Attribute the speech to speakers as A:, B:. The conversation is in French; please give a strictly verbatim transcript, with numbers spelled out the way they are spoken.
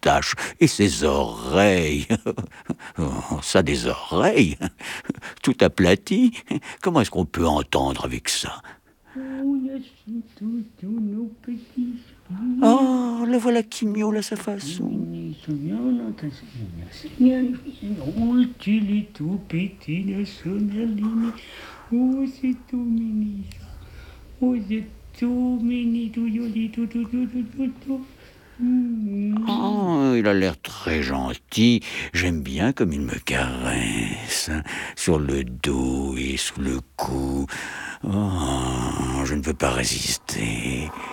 A: moustache et ses oreilles. Oh, ça, des oreilles tout aplaties. Comment est-ce qu'on peut entendre avec ça? Oh, le voilà qui miaule à sa façon.
B: Oh, il est tout petit, le sonneline. Oh, c'est tout mini. Oh, c'est tout mini, tout joli, tout, tout, tout, tout, tout, tout.
A: Oh, il a l'air très gentil. J'aime bien comme il me caresse sur le dos et sous le cou. Oh, je ne peux pas résister.